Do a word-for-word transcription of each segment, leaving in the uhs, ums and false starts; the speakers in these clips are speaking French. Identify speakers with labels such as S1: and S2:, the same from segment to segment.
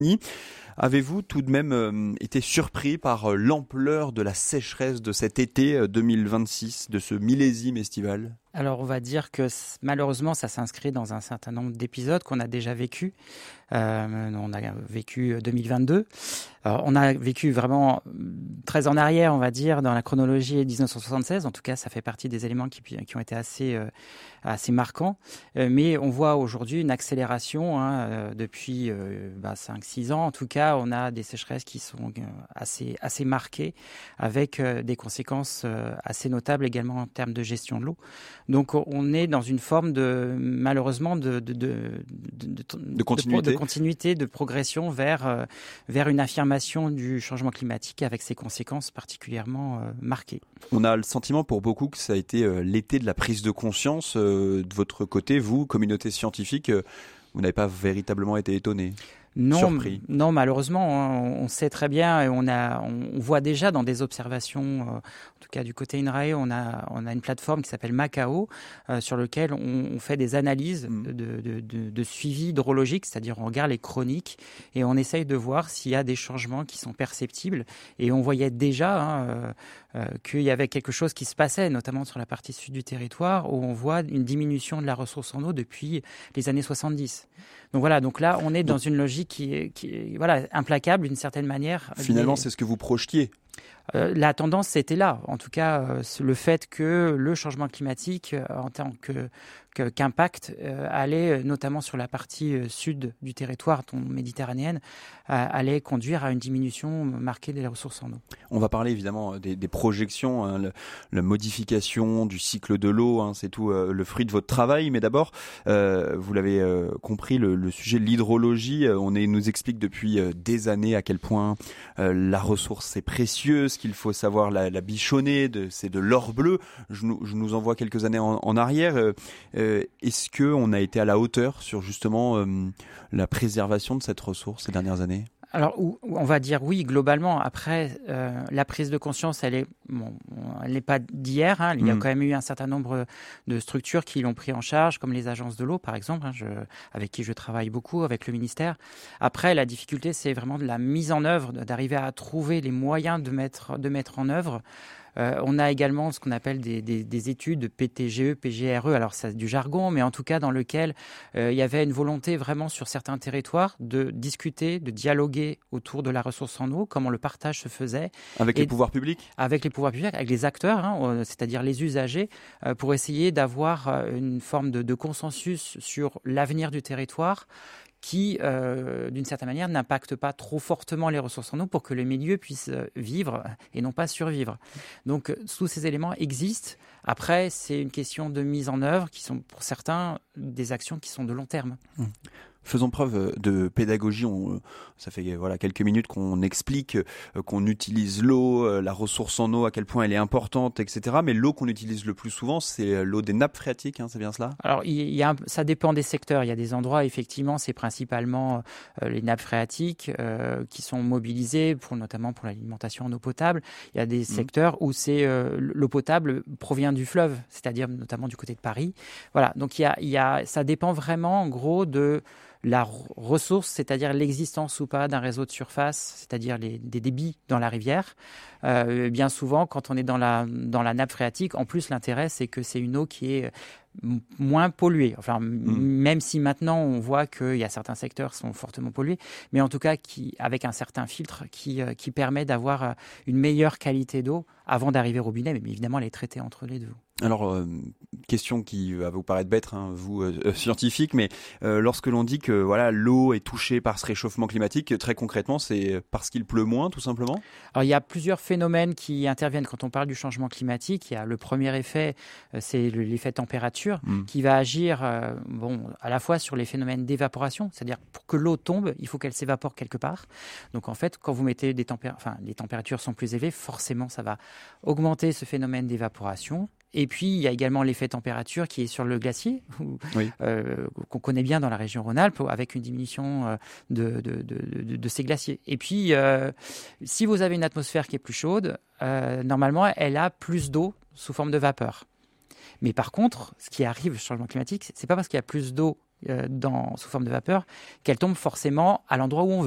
S1: Avez-vous tout de même euh, été surpris par euh, l'ampleur de la sécheresse de cet été euh, deux mille vingt-six, de ce millésime estival ?
S2: Alors on va dire que malheureusement ça s'inscrit dans un certain nombre d'épisodes qu'on a déjà vécu. Euh, on a vécu deux mille vingt-deux. Alors, on a vécu vraiment très en arrière, on va dire, dans la chronologie dix-neuf cent soixante-seize. En tout cas, ça fait partie des éléments qui, qui ont été assez, euh, assez marquants. Euh, mais on voit aujourd'hui une accélération hein, euh, depuis euh, bah, cinq six ans. En tout cas, on a des sécheresses qui sont assez, assez marquées avec euh, des conséquences euh, assez notables également en termes de gestion de l'eau. Donc, on est dans une forme de, malheureusement, de, de, de, de, de,
S1: de, continuité.
S2: de, de continuité, de progression vers, euh, vers une affirmation du changement climatique avec ses conséquences particulièrement euh, marquées.
S1: On a le sentiment pour beaucoup que ça a été euh, l'été de la prise de conscience. Euh, de votre côté, vous, communauté scientifique, euh, vous n'avez pas véritablement été étonné ?
S2: Non,
S1: surpris.
S2: non, malheureusement, on sait très bien et on a, on voit déjà dans des observations, euh, en tout cas du côté INRAE, on a, on a une plateforme qui s'appelle Macao, euh, sur lequel on, on fait des analyses mmh. de, de, de, de suivi hydrologique, c'est-à-dire on regarde les chroniques et on essaye de voir s'il y a des changements qui sont perceptibles. Et on voyait déjà hein, euh, euh, qu'il y avait quelque chose qui se passait, notamment sur la partie sud du territoire, où on voit une diminution de la ressource en eau depuis les années soixante-dix. Donc voilà, donc là, on est dans une logique qui est, qui est voilà, implacable d'une certaine manière.
S1: Finalement,
S2: mais,
S1: c'est ce que vous projetiez.
S2: Euh, la tendance, c'était là. En tout cas, euh, le fait que le changement climatique, euh, en tant que, que, qu'impact, euh, allait, notamment sur la partie euh, sud du territoire méditerranéenne, euh, allait conduire à une diminution marquée des ressources en eau.
S1: On va parler évidemment des, des projections, hein, le, la modification du cycle de l'eau, hein, c'est tout euh, le fruit de votre travail. Mais d'abord, euh, vous l'avez euh, compris, le, le sujet de l'hydrologie, euh, on est, nous explique depuis euh, des années à quel point euh, la ressource est précieuse, qu'il faut savoir la, la bichonner, de, c'est de l'or bleu. Je nous, je nous envoie quelques années en, en arrière. Euh, euh, est-ce qu'on a été à la hauteur sur justement euh, la préservation de cette ressource ces dernières années ?
S2: Alors, on va dire oui, globalement. Après, euh, la prise de conscience, elle est, bon, elle n'est pas d'hier. Hein. Il y a mmh. quand même eu un certain nombre de structures qui l'ont pris en charge, comme les agences de l'eau, par exemple, hein, je, avec qui je travaille beaucoup, avec le ministère. Après, la difficulté, c'est vraiment de la mise en œuvre, d'arriver à trouver les moyens de mettre, de mettre en œuvre. Euh, on a également ce qu'on appelle des, des, des études P T G E, P G R E, alors c'est du jargon, mais en tout cas dans lequel euh, il y avait une volonté vraiment sur certains territoires de discuter, de dialoguer autour de la ressource en eau, comment le partage se faisait.
S1: Avec les pouvoirs publics ?
S2: Avec les pouvoirs publics, avec les acteurs, hein, c'est-à-dire les usagers, euh, pour essayer d'avoir une forme de, de consensus sur l'avenir du territoire, qui, euh, d'une certaine manière, n'impacte pas trop fortement les ressources en eau pour que le milieu puisse vivre et non pas survivre. Donc, tous ces éléments existent. Après, c'est une question de mise en œuvre qui sont, pour certains, des actions qui sont de long terme.
S1: Mmh. Faisons preuve de pédagogie. On, ça fait voilà quelques minutes qu'on explique euh, qu'on utilise l'eau, euh, la ressource en eau, à quel point elle est importante, et cetera. Mais l'eau qu'on utilise le plus souvent, c'est l'eau des nappes phréatiques, hein, c'est bien cela ?
S2: Alors, il y a un, ça dépend des secteurs. Il y a des endroits, effectivement, c'est principalement euh, les nappes phréatiques euh, qui sont mobilisées, pour, notamment pour l'alimentation en eau potable. Il y a des mmh. secteurs où c'est, euh, l'eau potable provient du fleuve, c'est-à-dire notamment du côté de Paris. Voilà, donc il y a, il y a, ça dépend vraiment, en gros, de la ressource, c'est-à-dire l'existence ou pas d'un réseau de surface, c'est-à-dire les, des débits dans la rivière. Euh, bien souvent, quand on est dans la, dans la nappe phréatique, en plus, l'intérêt, c'est que c'est une eau qui est moins polluée. Enfin, mmh. même si maintenant, on voit qu'il y a certains secteurs qui sont fortement pollués, mais en tout cas, qui, avec un certain filtre qui, qui permet d'avoir une meilleure qualité d'eau avant d'arriver au robinet, mais évidemment, elle est traitée entre les deux.
S1: Alors, euh, question qui va vous paraître bête, hein, vous euh, scientifique, mais euh, lorsque l'on dit que voilà l'eau est touchée par ce réchauffement climatique, très concrètement, c'est parce qu'il pleut moins, tout simplement ?
S2: Alors, il y a plusieurs phénomènes qui interviennent quand on parle du changement climatique. Il y a le premier effet, euh, c'est le, l'effet température, mmh. qui va agir euh, bon, à la fois sur les phénomènes d'évaporation, c'est-à-dire pour que l'eau tombe, il faut qu'elle s'évapore quelque part. Donc, en fait, quand vous mettez des températures, enfin, les températures sont plus élevées, forcément, ça va augmenter ce phénomène d'évaporation. Et puis, il y a également l'effet température qui est sur le glacier, où, oui. euh, qu'on connaît bien dans la région Rhône-Alpes, avec une diminution de, de, de, de, de ces glaciers. Et puis, euh, si vous avez une atmosphère qui est plus chaude, euh, normalement, elle a plus d'eau sous forme de vapeur. Mais par contre, ce qui arrive, le changement climatique, c'est pas parce qu'il y a plus d'eau euh, dans, sous forme de vapeur qu'elle tombe forcément à l'endroit où on veut.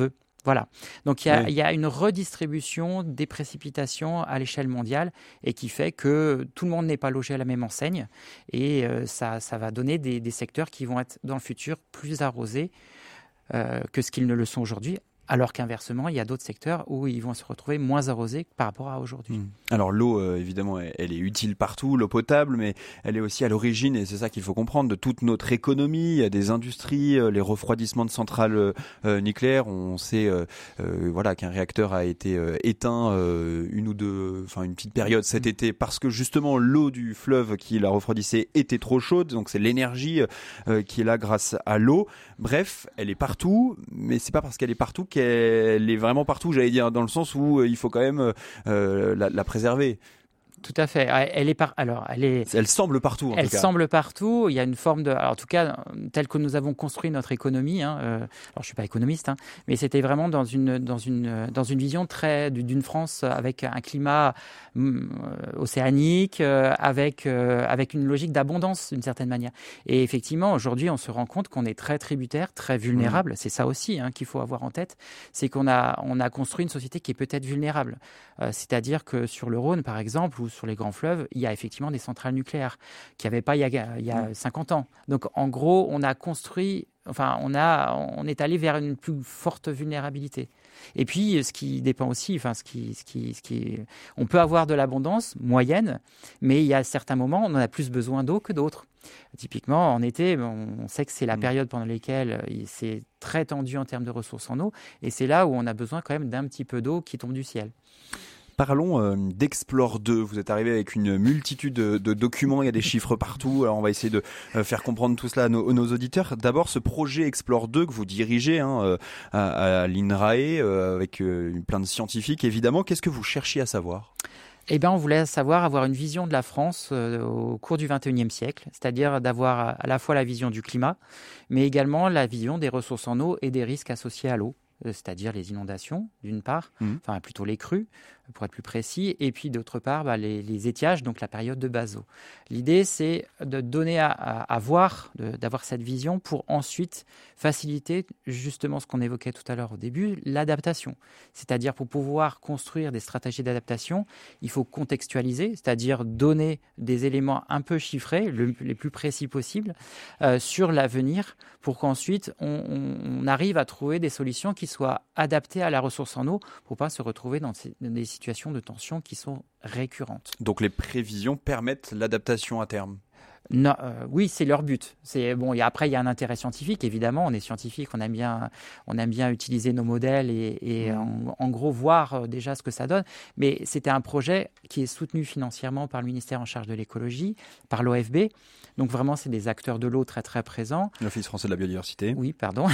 S2: Voilà. Donc il y a,
S1: oui.
S2: il y a une redistribution des précipitations à l'échelle mondiale et qui fait que tout le monde n'est pas logé à la même enseigne et euh, ça, ça va donner des, des secteurs qui vont être dans le futur plus arrosés euh, que ce qu'ils ne le sont aujourd'hui. Alors qu'inversement, il y a d'autres secteurs où ils vont se retrouver moins arrosés par rapport à aujourd'hui.
S1: Mmh. Alors l'eau, euh, évidemment, elle, elle est utile partout, l'eau potable, mais elle est aussi à l'origine, et c'est ça qu'il faut comprendre, de toute notre économie. Il y a des industries, euh, les refroidissements de centrales euh, nucléaires. On sait euh, euh, voilà, qu'un réacteur a été euh, éteint euh, une ou deux, enfin une petite période cet mmh. été parce que justement l'eau du fleuve qui la refroidissait était trop chaude. Donc c'est l'énergie euh, qui est là grâce à l'eau. Bref, elle est partout, mais c'est pas parce qu'elle est partout qu'elle est vraiment partout, j'allais dire, dans le sens où euh, il faut quand même euh, la, la préserver.
S2: Tout à fait. Elle est par... alors, elle est.
S1: Elle semble partout. En
S2: elle
S1: tout cas.
S2: semble partout. Il y a une forme de. Alors, en tout cas, tel que nous avons construit notre économie. Hein, euh... Alors, je suis pas économiste, hein, mais c'était vraiment dans une dans une dans une vision très d'une France avec un climat euh, océanique, euh, avec euh, avec une logique d'abondance d'une certaine manière. Et effectivement, aujourd'hui, on se rend compte qu'on est très tributaire, très vulnérable. Mmh. C'est ça aussi hein, qu'il faut avoir en tête. C'est qu'on a on a construit une société qui est peut-être vulnérable. Euh, c'est-à-dire que sur le Rhône, par exemple, ou sur les grands fleuves, il y a effectivement des centrales nucléaires qu'il n'y avait pas il y a, il y a cinquante ans. Donc, en gros, on a construit, enfin, on, a, on est allé vers une plus forte vulnérabilité. Et puis, ce qui dépend aussi, enfin, ce qui, ce qui, ce qui, on peut avoir de l'abondance moyenne, mais il y a certains moments, on en a plus besoin d'eau que d'autres. Typiquement, en été, on sait que c'est la période pendant laquelle c'est très tendu en termes de ressources en eau, et c'est là où on a besoin quand même d'un petit peu d'eau qui tombe du ciel.
S1: Parlons euh, d'Explore deux. Vous êtes arrivé avec une multitude de, de documents, il y a des chiffres partout. Alors on va essayer de euh, faire comprendre tout cela à nos, nos auditeurs. D'abord, ce projet Explore deux que vous dirigez hein, euh, à, à l'INRAE euh, avec euh, plein de scientifiques, évidemment. Qu'est-ce que vous cherchiez à savoir ?
S2: Eh bien, on voulait savoir avoir une vision de la France euh, au cours du vingt et unième siècle, c'est-à-dire d'avoir à la fois la vision du climat, mais également la vision des ressources en eau et des risques associés à l'eau. C'est-à-dire les inondations, d'une part, mmh. enfin plutôt les crues, pour être plus précis, et puis d'autre part, bah, les, les étiages, donc la période de base eau. L'idée, c'est de donner à, à, à voir, de, d'avoir cette vision pour ensuite faciliter justement ce qu'on évoquait tout à l'heure au début, l'adaptation. C'est-à-dire pour pouvoir construire des stratégies d'adaptation, il faut contextualiser, c'est-à-dire donner des éléments un peu chiffrés, le, les plus précis possibles, euh, sur l'avenir, pour qu'ensuite on, on, on arrive à trouver des solutions qui soient adaptées à la ressource en eau, pour ne pas se retrouver dans, ces, dans des situations de tension qui sont récurrentes.
S1: Donc les prévisions permettent l'adaptation à terme ?
S2: Non, euh, oui, c'est leur but. C'est bon. Et après, il y a un intérêt scientifique. Évidemment, on est scientifique, on aime bien, on aime bien utiliser nos modèles et, et mmh. en, en gros voir euh, déjà ce que ça donne. Mais c'était un projet qui est soutenu financièrement par le ministère en charge de l'écologie, par l'O F B. Donc vraiment, c'est des acteurs de l'eau très très présents.
S1: L'Office français de la biodiversité.
S2: Oui, pardon,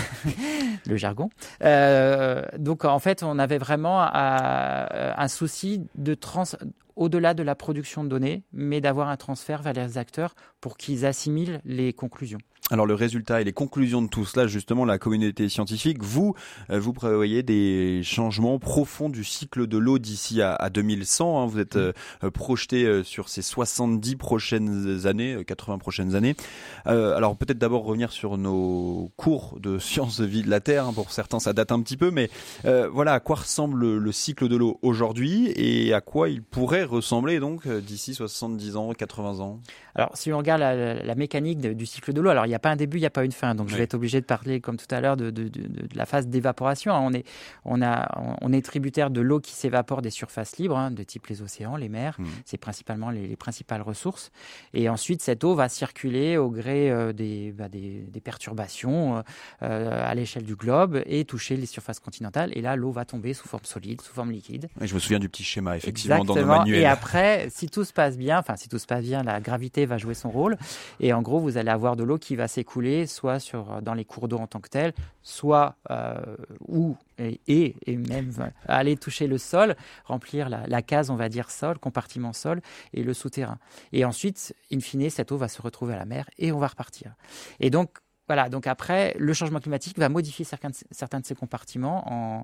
S2: le jargon. Euh, donc en fait, on avait vraiment un, un souci de trans. au-delà de la production de données, mais d'avoir un transfert vers les acteurs pour qu'ils assimilent les conclusions.
S1: Alors le résultat et les conclusions de tout cela, justement, la communauté scientifique, vous, vous prévoyez des changements profonds du cycle de l'eau d'ici à, à deux mille cent. Hein. Vous êtes euh, projeté euh, sur ces soixante-dix prochaines années, quatre-vingts prochaines années. Euh, alors peut-être d'abord revenir sur nos cours de sciences de vie de la Terre. Hein. Pour certains, ça date un petit peu, mais euh, voilà, à quoi ressemble le, le cycle de l'eau aujourd'hui et à quoi il pourrait ressembler donc d'ici soixante-dix ans, quatre-vingts ans.
S2: Alors si on regarde la, la, la mécanique de, du cycle de l'eau, alors il n'y a pas un début, il n'y a pas une fin. Donc, oui. je vais être obligé de parler, comme tout à l'heure, de, de, de, de la phase d'évaporation. On est, on, a, on est tributaire de l'eau qui s'évapore des surfaces libres, hein, de type les océans, les mers. Mmh. C'est principalement les, les principales ressources. Et ensuite, cette eau va circuler au gré euh, des, bah, des, des perturbations euh, à l'échelle du globe et toucher les surfaces continentales. Et là, l'eau va tomber sous forme solide, sous forme liquide.
S1: Et je me souviens du petit schéma, effectivement,
S2: Exactement.
S1: dans nos manuels.
S2: Et après, si tout se passe bien, enfin, si tout se passe bien, la gravité va jouer son rôle. Et en gros, vous allez avoir de l'eau qui va s'écouler soit sur, dans les cours d'eau en tant que tels, soit euh, où et, et, et même euh, aller toucher le sol, remplir la, la case, on va dire sol, compartiment sol et le souterrain. Et ensuite, in fine, cette eau va se retrouver à la mer et on va repartir. Et donc, Voilà, donc après, le changement climatique va modifier certains de, certains de ces compartiments en,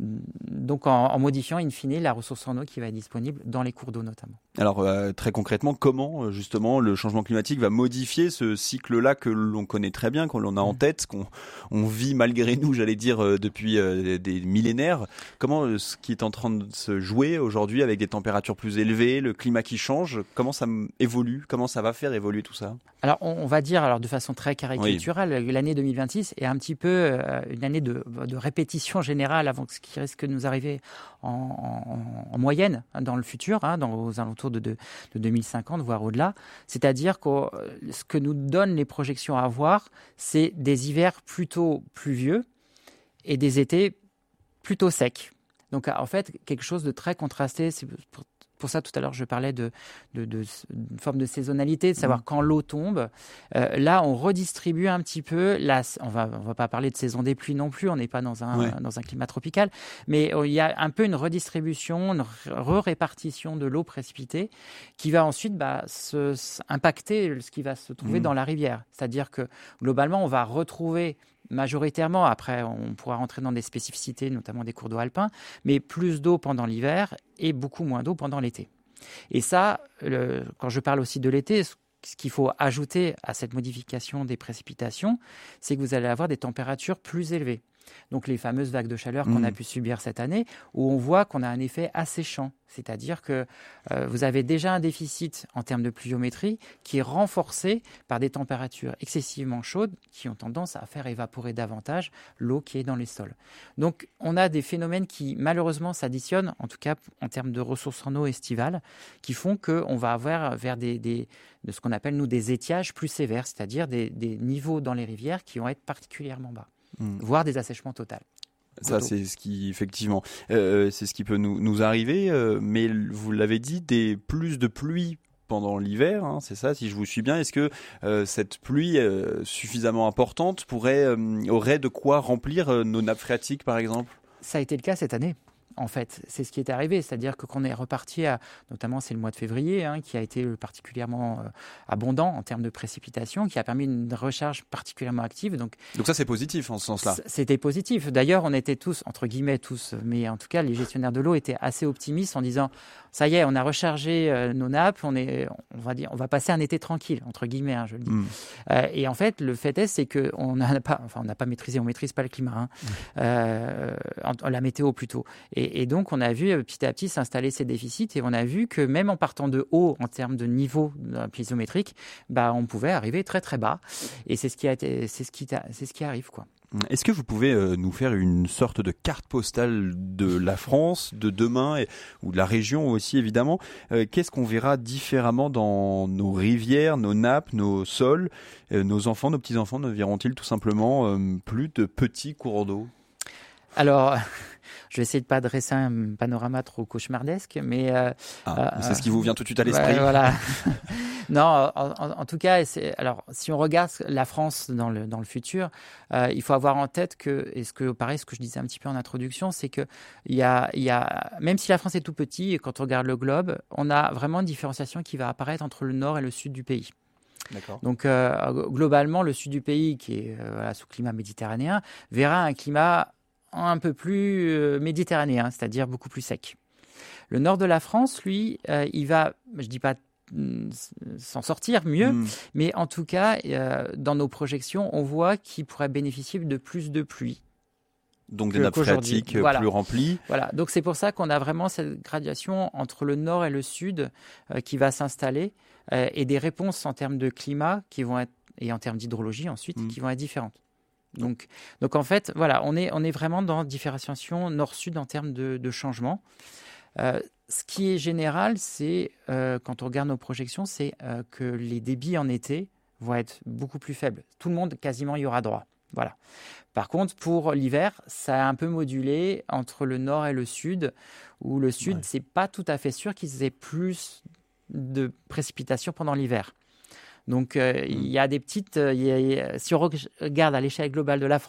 S2: donc en, en modifiant in fine la ressource en eau qui va être disponible dans les cours d'eau notamment.
S1: Alors euh, très concrètement, comment justement le changement climatique va modifier ce cycle-là que l'on connaît très bien, qu'on a en tête, qu'on on vit malgré nous, j'allais dire, euh, depuis euh, des millénaires. Comment euh, ce qui est en train de se jouer aujourd'hui avec des températures plus élevées, le climat qui change, comment ça évolue, comment ça va faire évoluer tout ça?
S2: Alors on, on va dire alors de façon très caricaturale, oui. L'année deux mille vingt-six est un petit peu euh, une année de, de répétition générale avant ce qui risque de nous arriver en, en, en moyenne hein, dans le futur, hein, dans, aux alentours de, de, de deux mille cinquante, voire au-delà. C'est-à-dire que ce que nous donnent les projections à voir, c'est des hivers plutôt pluvieux et des étés plutôt secs. Donc en fait, quelque chose de très contrasté. C'est pour, pour ça, tout à l'heure, je parlais de, de, de, de forme de saisonnalité, de savoir mmh. quand l'eau tombe. Euh, là, on redistribue un petit peu. La, on va, on va pas parler de saison des pluies non plus. On n'est pas dans un, ouais. dans un climat tropical. Mais il y a un peu une redistribution, une re-répartition de l'eau précipitée qui va ensuite bah, se, se impacter ce qui va se trouver mmh. dans la rivière. C'est-à-dire que globalement, on va retrouver majoritairement, après on pourra rentrer dans des spécificités, notamment des cours d'eau alpins, mais plus d'eau pendant l'hiver et beaucoup moins d'eau pendant l'été. Et ça, le, quand je parle aussi de l'été, ce qu'il faut ajouter à cette modification des précipitations, c'est que vous allez avoir des températures plus élevées. Donc les fameuses vagues de chaleur qu'on mmh. a pu subir cette année, où on voit qu'on a un effet asséchant. C'est-à-dire que euh, vous avez déjà un déficit en termes de pluviométrie qui est renforcé par des températures excessivement chaudes qui ont tendance à faire évaporer davantage l'eau qui est dans les sols. Donc on a des phénomènes qui malheureusement s'additionnent, en tout cas en termes de ressources en eau estivales, qui font qu'on va avoir vers des, des, de ce qu'on appelle nous des étiages plus sévères, c'est-à-dire des, des niveaux dans les rivières qui vont être particulièrement bas. Mmh. voire des assèchements totaux.
S1: Ça, c'est ce qui, effectivement, euh, c'est ce qui peut nous, nous arriver. Euh, mais vous l'avez dit, des plus de pluie pendant l'hiver, hein, c'est ça, si je vous suis bien. Est-ce que euh, cette pluie euh, suffisamment importante pourrait, euh, aurait de quoi remplir euh, nos nappes phréatiques, par exemple?
S2: Ça a été le cas cette année. En fait, c'est ce qui est arrivé, c'est-à-dire que qu'on est reparti à, notamment c'est le mois de février, hein, qui a été particulièrement euh, abondant en termes de précipitations, qui a permis une recharge particulièrement active. Donc,
S1: donc ça c'est positif en ce sens-là.
S2: C'était positif. D'ailleurs, on était tous, entre guillemets tous, mais en tout cas les gestionnaires de l'eau étaient assez optimistes en disant ça y est, on a rechargé euh, nos nappes, on est, on va dire, on va passer un été tranquille entre guillemets, hein, je le dis. Mmh. Euh, et en fait, le fait est, c'est que on n'a pas, enfin on n'a pas maîtrisé, on maîtrise pas le climat, hein, mmh. euh, la météo plutôt. Et Et donc, on a vu petit à petit s'installer ces déficits et on a vu que même en partant de haut en termes de niveau pluviométrique, bah, on pouvait arriver très très bas. Et c'est ce qui, a été, c'est ce qui, c'est ce qui arrive, quoi.
S1: Est-ce que vous pouvez euh, nous faire une sorte de carte postale de la France, de demain, et, ou de la région aussi évidemment? euh, Qu'est-ce qu'on verra différemment dans nos rivières, nos nappes, nos sols? euh, Nos enfants, nos petits-enfants ne verront-ils tout simplement euh, plus de petits cours d'eau?
S2: Alors... Je vais essayer de ne pas dresser un panorama trop cauchemardesque, mais... Euh,
S1: ah, euh, c'est ce qui vous vient tout de suite à l'esprit.
S2: Ouais, voilà. Non, en, en, en tout cas, c'est, alors, si on regarde la France dans le, dans le futur, euh, il faut avoir en tête que, et ce que, pareil, ce que je disais un petit peu en introduction, c'est que il y a, il y a, même si la France est tout petit, et quand on regarde le globe, on a vraiment une différenciation qui va apparaître entre le nord et le sud du pays.
S1: D'accord.
S2: Donc euh, globalement, le sud du pays, qui est euh, voilà, sous climat méditerranéen, verra un climat un peu plus euh, méditerranéen, c'est-à-dire beaucoup plus sec. Le nord de la France, lui, euh, il va, je ne dis pas mm, s'en sortir mieux, mmh. mais en tout cas, euh, dans nos projections, on voit qu'il pourrait bénéficier de plus de pluie.
S1: Donc des nappes phréatiques
S2: voilà.
S1: plus remplies.
S2: Voilà. Donc c'est pour ça qu'on a vraiment cette gradation entre le nord et le sud euh, qui va s'installer euh, et des réponses en termes de climat qui vont être, et en termes d'hydrologie ensuite, mmh. qui vont être différentes. Donc, donc en fait, voilà, on est, on est vraiment dans différenciation nord-sud en termes de, de changement. Euh, ce qui est général, c'est, euh, quand on regarde nos projections, c'est euh, que les débits en été vont être beaucoup plus faibles. Tout le monde, quasiment, y aura droit. Voilà. Par contre, pour l'hiver, ça a un peu modulé entre le nord et le sud, où le sud, ouais. c'est pas tout à fait sûr qu'ils aient plus de précipitations pendant l'hiver. Donc, euh, mmh. il y a des petites... Euh, y a, y a, si on regarde à l'échelle globale de la France,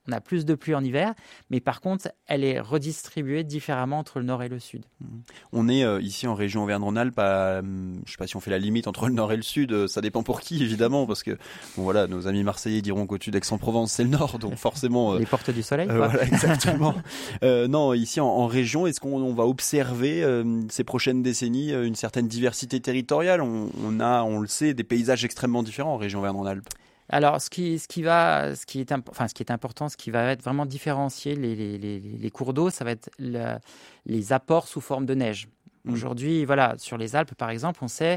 S2: on a plus de pluie en hiver, mais par contre, elle est redistribuée différemment entre le nord et le sud.
S1: On est euh, ici en région Auvergne-Rhône-Alpes, à, je ne sais pas si on fait la limite entre le nord et le sud, euh, ça dépend pour qui évidemment, parce que bon, voilà, nos amis marseillais diront qu'au-dessus d'Aix-en-Provence c'est le nord, donc forcément... Euh,
S2: Les portes du soleil,
S1: euh,
S2: quoi.
S1: Voilà, exactement. euh, non, ici en, en région, est-ce qu'on on va observer euh, ces prochaines décennies euh, une certaine diversité territoriale? on, on a, on le sait, des paysages extrêmement différents en région Auvergne-Rhône-Alpes.
S2: Alors, ce qui, ce qui va, ce qui est, imp- enfin, ce qui est important, ce qui va être vraiment différencier les, les, les, les cours d'eau, ça va être la- les apports sous forme de neige.
S1: Mmh.
S2: Aujourd'hui, voilà, sur les Alpes, par exemple, on sait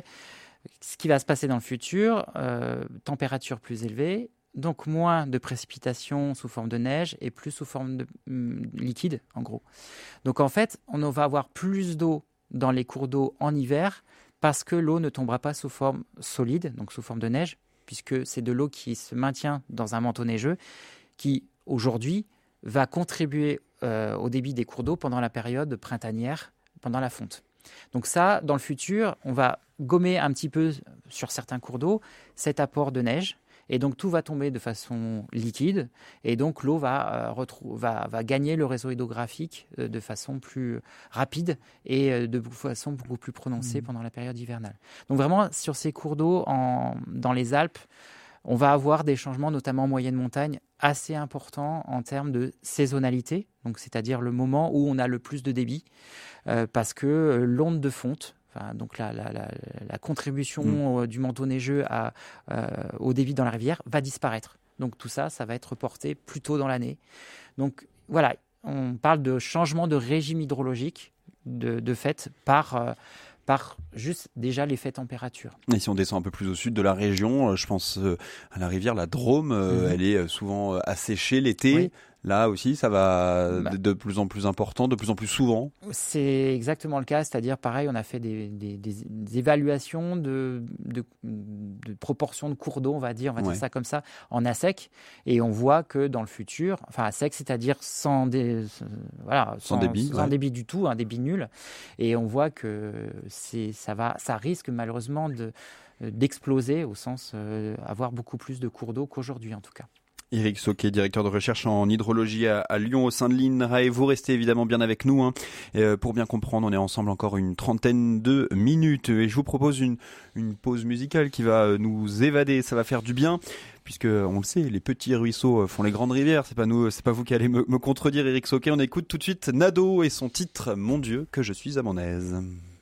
S2: ce qui va se passer dans le futur, euh, température plus élevée, donc moins de précipitations sous forme de neige et plus sous forme de hum, liquide, en gros. Donc, en fait, on va avoir plus d'eau dans les cours d'eau en hiver parce que l'eau ne tombera pas sous forme solide, donc sous forme de neige, puisque c'est de l'eau qui se maintient dans un manteau neigeux, qui, aujourd'hui, va contribuer euh, au débit des cours d'eau pendant la période printanière, pendant la fonte. Donc ça, dans le futur, on va gommer un petit peu sur certains cours d'eau cet apport de neige, et donc tout va tomber de façon liquide, et donc l'eau va, euh, retrou- va, va gagner le réseau hydrographique euh, de façon plus rapide et euh, de façon beaucoup plus prononcée mmh. pendant la période hivernale. Donc vraiment, sur ces cours d'eau en, dans les Alpes, on va avoir des changements, notamment en moyenne montagne, assez importants en termes de saisonnalité, donc c'est-à-dire le moment où on a le plus de débit, euh, parce que euh, l'onde de fonte, enfin, donc la, la, la, la contribution mmh. du manteau neigeux à, euh, au débit dans la rivière va disparaître. Donc tout ça, ça va être reporté plus tôt dans l'année. Donc voilà, on parle de changement de régime hydrologique de, de fait par... Euh, par juste déjà l'effet température.
S1: Et si on descend un peu plus au sud de la région, je pense à la rivière, la Drôme, mmh. elle est souvent asséchée l'été. Oui. Là aussi, ça va bah, de plus en plus important, de plus en plus souvent.
S2: C'est exactement le cas, c'est-à-dire pareil, on a fait des, des, des évaluations de, de, de proportion de cours d'eau, on va dire, on va ouais. dire ça comme ça, en à sec, et on voit que dans le futur, enfin à sec, c'est-à-dire sans, dé, voilà, sans,
S1: sans débit,
S2: sans
S1: ouais.
S2: débit du tout, un débit nul, et on voit que c'est, ça va, ça risque malheureusement de, d'exploser au sens euh, avoir beaucoup plus de cours d'eau qu'aujourd'hui en tout cas.
S1: Éric Sauquet, directeur de recherche en hydrologie à, à Lyon au sein de l'INRAE. Vous restez évidemment bien avec nous hein. Et, euh, pour bien comprendre, on est ensemble encore une trentaine de minutes et je vous propose une, une pause musicale qui va nous évader, ça va faire du bien puisque on le sait, les petits ruisseaux font les grandes rivières. C'est pas nous, c'est pas vous qui allez me, me contredire, Éric Sauquet. On écoute tout de suite Nado et son titre Mon Dieu que je suis à mon aise.